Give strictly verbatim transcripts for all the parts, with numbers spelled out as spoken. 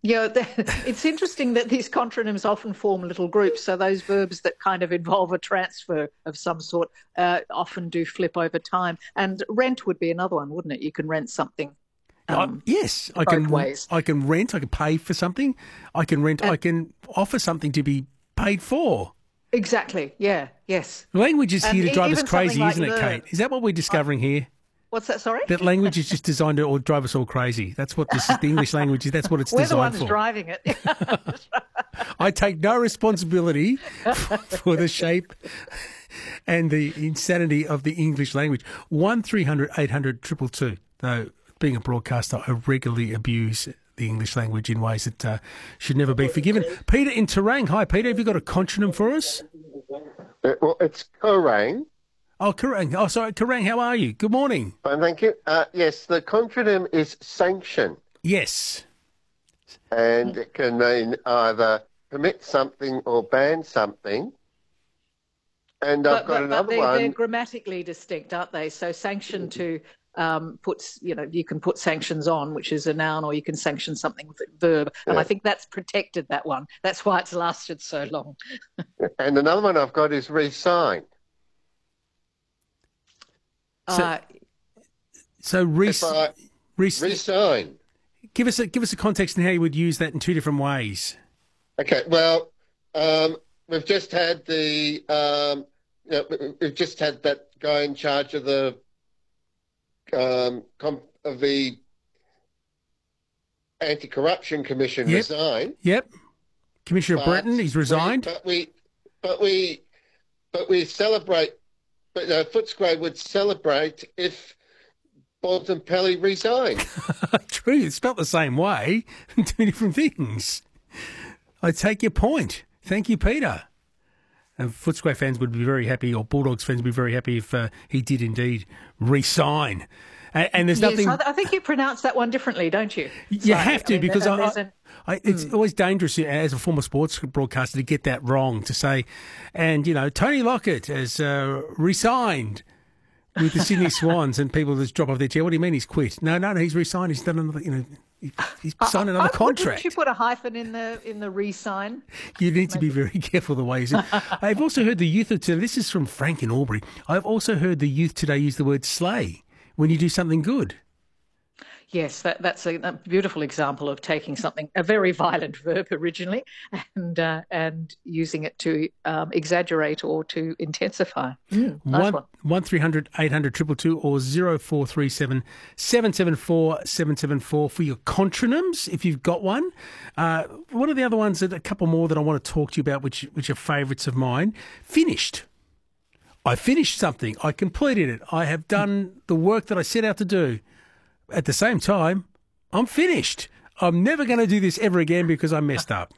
Yeah, it's interesting that these contronyms often form little groups. So those verbs that kind of involve a transfer of some sort uh, often do flip over time. And rent would be another one, wouldn't it? You can rent something I, um, yes, I both can. ways. I can rent. I can pay for something. I can rent. And I can offer something to be paid for. exactly. Yeah. Yes. Language is And here to e- drive us even something crazy, like isn't it, learn. Kate? Is that what we're discovering here? What's that? Sorry. That language is just designed to or drive us all crazy. That's what this is. The English language is. That's what it's We're the designed ones for. driving it. I take no responsibility for the shape and the insanity of the English language. One three hundred eight hundred triple two. Though being a broadcaster, I regularly abuse the English language in ways that uh, should never be forgiven. Peter in Terang. Hi, Peter. Have you got a contronym for us? Uh, well, it's Kerrang. Oh, Kerrang. Oh, sorry, Kerrang. How are you? Good morning. Fine, thank you. Uh, yes, the contronym is sanction, Yes. and it can mean either permit something or ban something. And I've But, got but, but another they, one. they're grammatically distinct, aren't they? So sanction to um, puts, you know, you can put sanctions on, which is a noun, or you can sanction something with a verb. And Yeah. I think that's protected, that one. That's why it's lasted so long. And another one I've got is resign. So, Uh, so re- If I re- resign. give us a give us a context in how you would use that in two different ways. Okay, well, um, we've just had the um, you know, we've just had that guy in charge of the um, com- of the Anti-Corruption Commission Yep. resign. Yep. Commissioner But Breton, he's resigned. We, but we, but we, but we celebrate. But uh, Footscray would celebrate if Bontempelli resigned. True, it's spelt the same way, two different things. I take your point. Thank you, Peter. And Footscray fans would be very happy, or Bulldogs fans would be very happy if uh, he did indeed re-sign. And, and there's yes, nothing... I, I think you pronounce that one differently, don't you? You So, have to, I mean, because and I, there's I, an- I, it's always dangerous as a former sports broadcaster to get that wrong, to say, and, you know, Tony Lockett has uh, resigned with the Sydney Swans, and people just drop off their chair. What do you mean he's quit? No, no, no, he's resigned. He's done another, you know, he- he's signed another I- I- contract. Wouldn't you put a hyphen in the in the re-sign? You need to be very careful the way you say. I've also heard the youth of today, this is from Frank in Albury, I've also heard the youth today use the word slay when you do something good. Yes, that, that's a, a beautiful example of taking something, a very violent verb originally, and uh, and using it to um, exaggerate or to intensify. Mm, nice One one. one three hundred eight hundred two two two or zero four three seven seven seven four seven seven four for your contronyms if you've got one. Uh, one of the other ones, that a couple more that I want to talk to you about, which which are favourites of mine. Finished. I finished something. I completed it. I have done the work that I set out to do. At the same time, I'm finished. I'm never going to do this ever again because I messed up.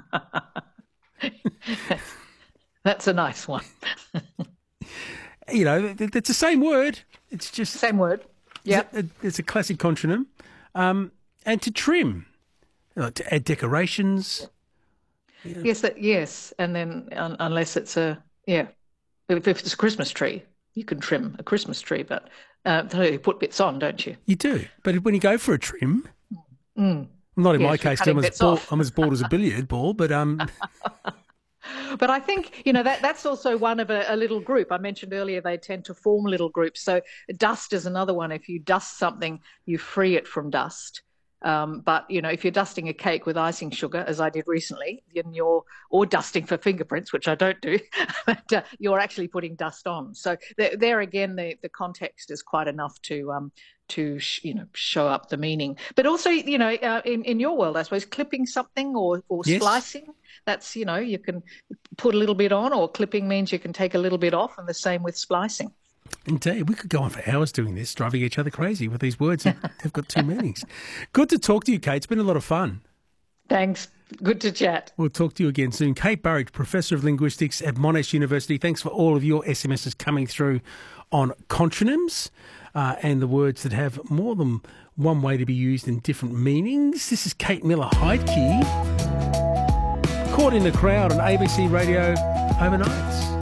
That's a nice one. You know, th- it's the same word. It's just Same word. Yeah. It's a, it's a classic contronym. Um, and to trim, you know, to add decorations. Yes. That, yes. And then un, unless it's a yeah, if, if it's a Christmas tree, you can trim a Christmas tree, but uh, you put bits on, don't you? You do. But when you go for a trim, Mm. not in Yes, my you're case, cutting I'm as, bits bald, off. I'm as bald as a billiard ball, but um, But I think, you know, that that's also one of a, a little group. I mentioned earlier they tend to form little groups. So dust is another one. If you dust something, you free it from dust. Um, but, you know, if you're dusting a cake with icing sugar, as I did recently, and you're, or dusting for fingerprints, which I don't do, but uh, you're actually putting dust on. So there, there again, the, the context is quite enough to, um, to sh- you know, show up the meaning. But also, you know, uh, in, in your world, I suppose, clipping something or, or Yes. splicing, that's, you know, you can put a little bit on, or clipping means you can take a little bit off, and the same with splicing. indeed, we could go on for hours doing this, driving each other crazy with these words. They've got two meanings. Good to talk to you, Kate. It's been a lot of fun. Thanks. Good to chat. We'll talk to you again soon. Kate Burridge, Professor of Linguistics at Monash University. Thanks for all of your S M Ses coming through on contronyms uh, and the words that have more than one way to be used in different meanings. This is Kate Miller-Heidke, Caught in the Crowd on A B C Radio overnight.